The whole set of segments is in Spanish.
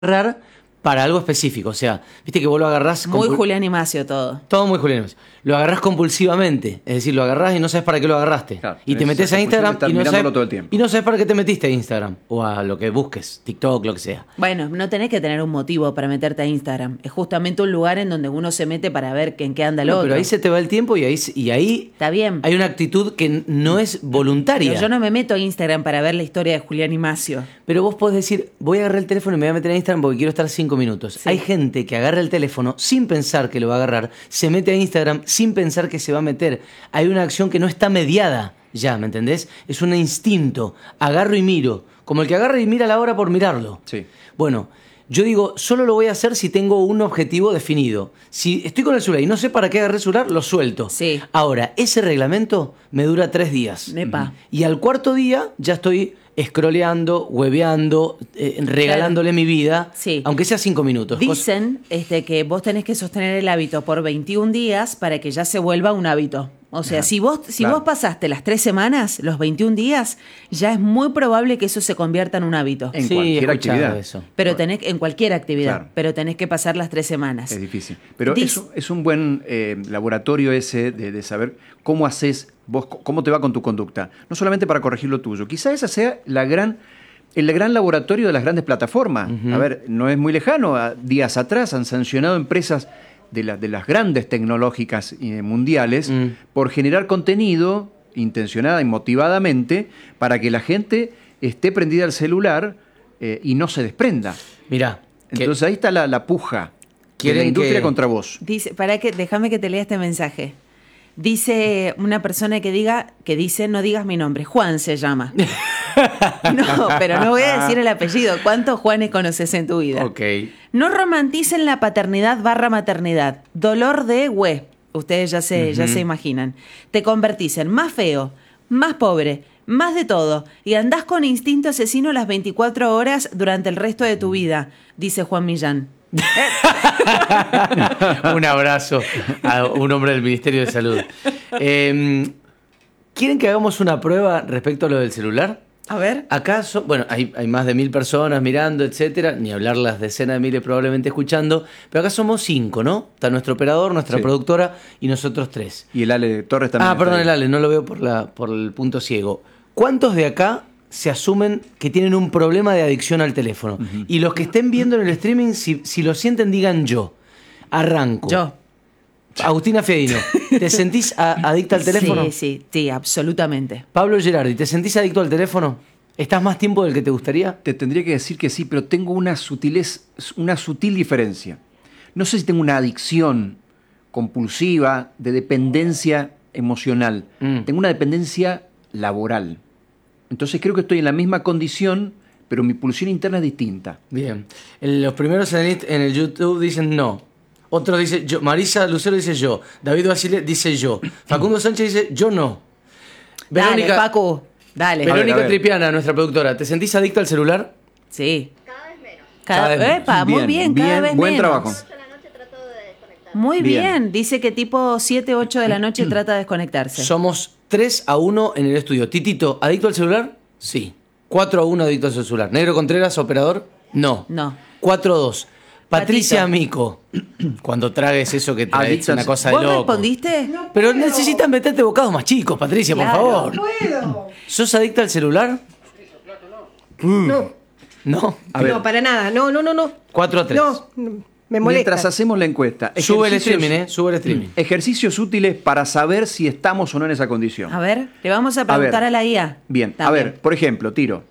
agarrar para algo específico. O sea, viste que vos lo agarrás... Muy Julián Imacio todo. Todo muy Julián Imacio. Lo agarrás compulsivamente. Es decir, lo agarrás y no sabes para qué lo agarraste. Claro, y te metes a Instagram todo el tiempo. y no sabes para qué te metiste a Instagram. O a lo que busques, TikTok, lo que sea. Bueno, no tenés que tener un motivo para meterte a Instagram. Es justamente un lugar en donde uno se mete para ver en qué anda el otro. Pero ahí se te va el tiempo y ahí está bien. Hay una actitud que no es voluntaria. Pero yo no me meto a Instagram para ver la historia de Julián Imacio. Pero vos podés decir, voy a agarrar el teléfono y me voy a meter a Instagram porque quiero estar 5 minutos. Sí. Hay gente que agarra el teléfono sin pensar que lo va a agarrar, se mete a Instagram sin pensar que se va a meter. Hay una acción que no está mediada ya, ¿me entendés? Es un instinto. Agarro y miro. Como el que agarra y mira la hora por mirarlo. Sí. Bueno, yo digo, solo lo voy a hacer si tengo un objetivo definido. Si estoy con el celular y no sé para qué agarré el celular, lo suelto. Sí. Ahora, ese reglamento me dura 3 días. Nepa. Y al cuarto día ya estoy scrolleando, hueveando, regalándole mi vida, sí. Aunque sea 5 minutos. Dicen que vos tenés que sostener el hábito por 21 días para que ya se vuelva un hábito. O sea, si vos pasaste las 3 semanas, los 21 días, ya es muy probable que eso se convierta en un hábito. En cualquier actividad. Eso. Pero en cualquier actividad, claro. Pero tenés que pasar las 3 semanas. Es difícil. Pero es un buen laboratorio ese de saber cómo haces vos, cómo te va con tu conducta. No solamente para corregir lo tuyo. Quizá esa sea el gran laboratorio de las grandes plataformas. A ver, no es muy lejano. Días atrás han sancionado empresas de las grandes tecnológicas mundiales por generar contenido intencionada y motivadamente para que la gente esté prendida al celular y no se desprenda. Mirá. Entonces ahí está la puja de la industria contra vos. Dice, déjame que te lea este mensaje. Dice una persona que dice, no digas mi nombre, Juan se llama. No, pero no voy a decir el apellido. ¿Cuántos Juanes conoces en tu vida? Ok. No romanticen la paternidad/maternidad. Dolor de hue. Ustedes ya se imaginan. Te convertís en más feo, más pobre, más de todo. Y andás con instinto asesino las 24 horas durante el resto de tu vida, dice Juan Millán. Un abrazo a un hombre del Ministerio de Salud. ¿Quieren que hagamos una prueba respecto a lo del celular? A ver. Acá hay más de 1000 personas mirando, etcétera, ni hablar las decenas de miles probablemente escuchando, pero acá somos 5, ¿no? Está nuestro operador, nuestra productora y nosotros 3. Y el Ale Torres también. Perdón, el Ale, no lo veo por el punto ciego. ¿Cuántos de acá se asumen que tienen un problema de adicción al teléfono? Y los que estén viendo en el streaming, si lo sienten, digan yo. Arranco. Yo. Agustina Fiadino, ¿te sentís adicta al teléfono? Sí, absolutamente. Pablo Gerardi, ¿te sentís adicto al teléfono? ¿Estás más tiempo del que te gustaría? Te tendría que decir que sí, pero tengo una sutil diferencia. No sé si tengo una adicción compulsiva de dependencia emocional. Tengo una dependencia laboral. Entonces creo que estoy en la misma condición, pero mi pulsión interna es distinta. Bien. Los primeros en el YouTube dicen no. Otro dice yo. Marisa Lucero dice yo. David Basile dice yo. Facundo Sánchez dice yo no. Dale, Paco. Dale. Verónica a ver. Tripiana, nuestra productora. ¿Te sentís adicta al celular? Sí. Cada vez menos. Cada vez menos. Muy bien, cada vez buen menos. trabajo. 8 de la noche trato de desconectar. Muy Bien. bien. Dice que tipo 7, 8 de la noche trata de desconectarse. Somos 3-1 en el estudio. Titito, ¿adicto al celular? Sí. 4-1 adicto al celular. Negro Contreras, operador? No. 4-2. Patricia Mico, cuando tragues eso que traes una cosa de ¿Vos loco. respondiste? Pero necesitas meterte bocados más chicos, Patricia, Claro. por favor. No puedo. ¿Sos adicta al celular? No, ¿No? A ver, no, para nada. No. 4-3. No, me molesta. mientras hacemos la encuesta, Sube el streaming, Sube el streaming. ejercicios útiles para saber si estamos o no en esa condición. A ver, le vamos a preguntar a la IA. Bien, También. a ver, por ejemplo, tiro.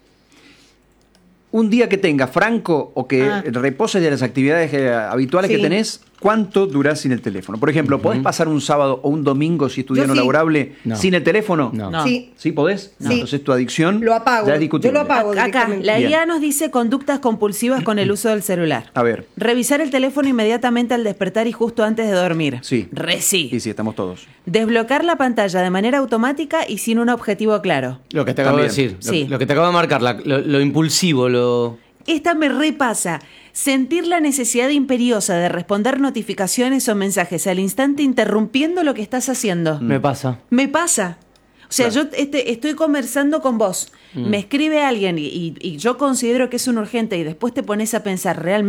Un día que tenga franco o que reposes de las actividades habituales Sí. que tenés, ¿cuánto durás sin el teléfono? Por ejemplo, ¿podés pasar un sábado o un domingo si es tu día no sí. laborable No. sin el teléfono? No. Sí, ¿Sí podés? Sí. Entonces tu adicción Lo apago. ya es discutible. Yo lo apago. Acá, directamente. la Bien. IA nos dice conductas compulsivas con el uso del celular. A ver. Revisar el teléfono inmediatamente al despertar y justo antes de dormir. Sí. Sí. Y sí, estamos todos. Desbloquear la pantalla de manera automática y sin un objetivo claro. Lo que te acabo de También. decir. Sí. Lo que te acabo de marcar, lo impulsivo, Esta me repasa. Sentir la necesidad imperiosa de responder notificaciones o mensajes al instante interrumpiendo lo que estás haciendo. Me pasa. Me pasa. sea, Claro. yo estoy conversando con vos, me escribe alguien y yo considero que es un urgente y después te pones a pensar realmente